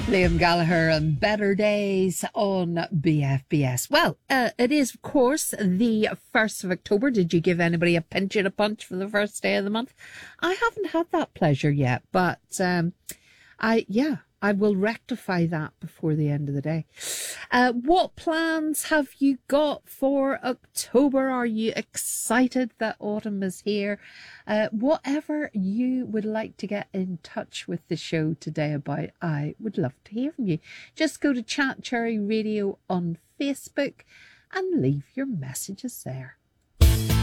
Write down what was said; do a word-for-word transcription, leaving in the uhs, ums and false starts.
Liam Gallagher and Better Days on B F B S. Well, uh, it is, of course, the first of October. Did you give anybody a pinch and a punch for the first day of the month? I haven't had that pleasure yet, but um, I, yeah, I will rectify that before the end of the day. Uh, what plans have you got for October? Are you excited that autumn is here? Uh, whatever you would like to get in touch with the show today about, I would love to hear from you. Just go to Chat Cherry Radio on Facebook and leave your messages there.